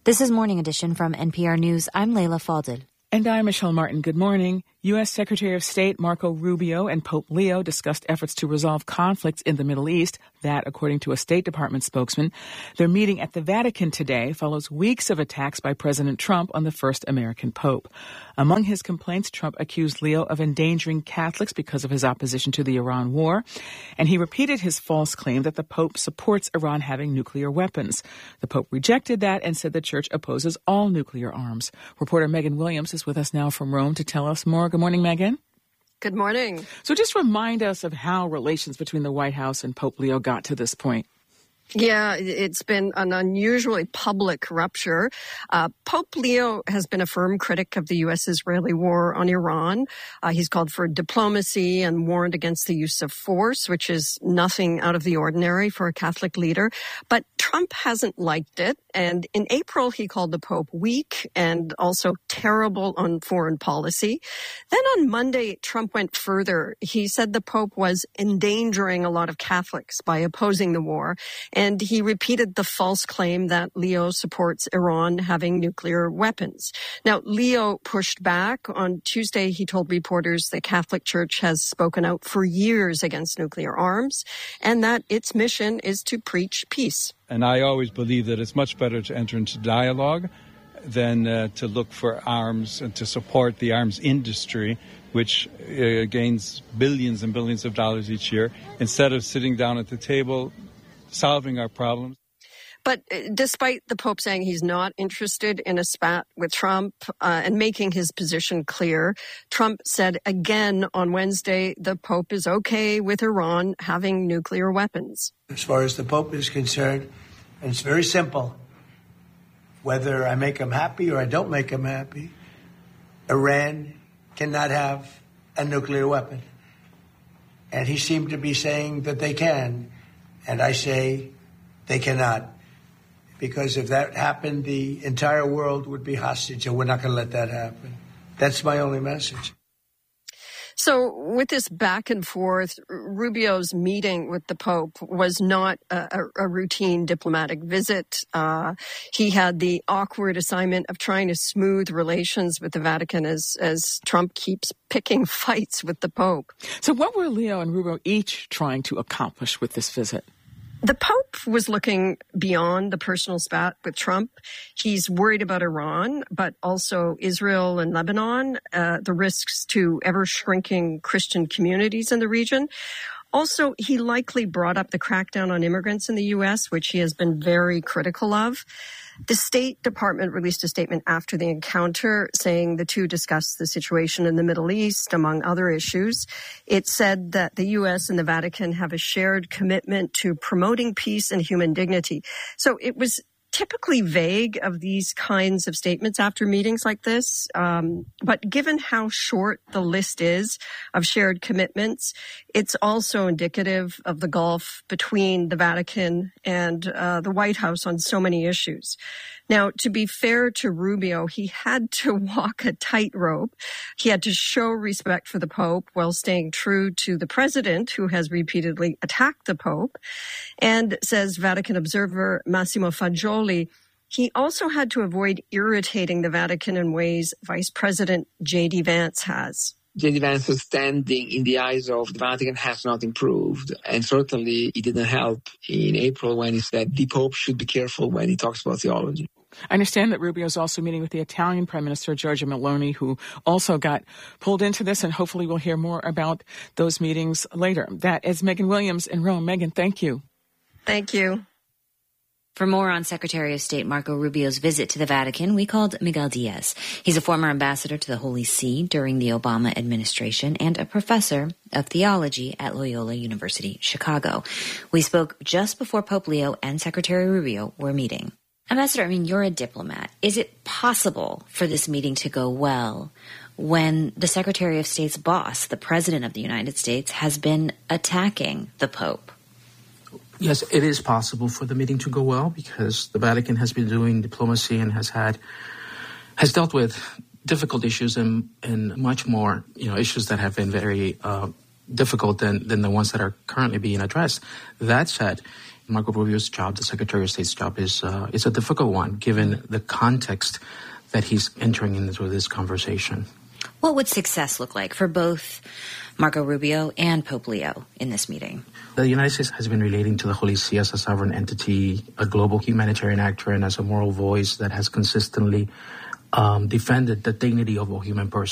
This is Morning Edition from NPR News. I'm Leila Fadel. And I'm Michelle Martin. Good morning. U.S. Secretary of State Marco Rubio and Pope Leo discussed efforts to resolve conflicts in the Middle East. That, according to a State Department spokesman. Their meeting at the Vatican today follows weeks of attacks by President Trump on the first American pope. Among his complaints, Trump accused Leo of endangering Catholics because of his opposition to the Iran war. And he repeated his false claim that the Pope supports Iran having nuclear weapons. The Pope rejected that and said the Church opposes all nuclear arms. Reporter Megan Williams is with us now from Rome to tell us more. Good morning, Megan. Good morning. So just remind us of how relations between the White House and Pope Leo got to this point. Yeah, it's been an unusually public rupture. Pope Leo has been a firm critic of the U.S.-Israeli war on Iran. He's called for diplomacy and warned against the use of force, which is nothing out of the ordinary for a Catholic leader. But Trump hasn't liked it. And in April, he called the Pope weak and also terrible on foreign policy. Then on Monday, Trump went further. He said the Pope was endangering a lot of Catholics by opposing the war. And he repeated the false claim that Leo supports Iran having nuclear weapons. Now, Leo pushed back. On Tuesday, he told reporters the Catholic Church has spoken out for years against nuclear arms and that its mission is to preach peace. And I always believe that it's much better to enter into dialogue than to look for arms and to support the arms industry, which gains billions and billions of dollars each year, instead of sitting down at the table solving our problems. But despite the Pope saying he's not interested in a spat with Trump and making his position clear, Trump said again on Wednesday the Pope is okay with Iran having nuclear weapons. As far as the Pope is concerned, and it's very simple, whether I make him happy or I don't make him happy, Iran cannot have a nuclear weapon. And he seemed to be saying that they can. And I say they cannot, because if that happened, the entire world would be hostage, and we're not going to let that happen. That's my only message. So with this back and forth, Rubio's meeting with the Pope was not a routine diplomatic visit. He had the awkward assignment of trying to smooth relations with the Vatican as Trump keeps picking fights with the Pope. So what were Leo and Rubio each trying to accomplish with this visit? The Pope was looking beyond the personal spat with Trump. He's worried about Iran, but also Israel and Lebanon, the risks to ever-shrinking Christian communities in the region. Also, he likely brought up the crackdown on immigrants in the U.S., which he has been very critical of. The State Department released a statement after the encounter saying the two discussed the situation in the Middle East, among other issues. It said that the U.S. and the Vatican have a shared commitment to promoting peace and human dignity. So it was typically vague of these kinds of statements after meetings like this. But given how short the list is of shared commitments, it's also indicative of the gulf between the Vatican and the White House on so many issues. Now, to be fair to Rubio, he had to walk a tightrope. He had to show respect for the Pope while staying true to the president, who has repeatedly attacked the Pope. And, says Vatican observer Massimo Fagioli, he also had to avoid irritating the Vatican in ways Vice President J.D. Vance has. J.D. Vance's standing in the eyes of the Vatican has not improved. And certainly it didn't help in April when he said the Pope should be careful when he talks about theology. I understand that Rubio is also meeting with the Italian Prime Minister, Giorgia Meloni, who also got pulled into this, and hopefully we'll hear more about those meetings later. That is Megan Williams in Rome. Megan, thank you. Thank you. For more on Secretary of State Marco Rubio's visit to the Vatican, we called Miguel Diaz. He's a former ambassador to the Holy See during the Obama administration and a professor of theology at Loyola University, Chicago. We spoke just before Pope Leo and Secretary Rubio were meeting. Ambassador, you're a diplomat. Is it possible for this meeting to go well when the Secretary of State's boss, the President of the United States, has been attacking the Pope? Yes, it is possible for the meeting to go well because the Vatican has been doing diplomacy and has dealt with difficult issues and much more, issues that have been very difficult than the ones that are currently being addressed. That said, Marco Rubio's job, the Secretary of State's job, is a difficult one, given the context that he's entering into this conversation. What would success look like for both Marco Rubio and Pope Leo in this meeting? The United States has been relating to the Holy See as a sovereign entity, a global humanitarian actor, and as a moral voice that has consistently defended the dignity of all human persons.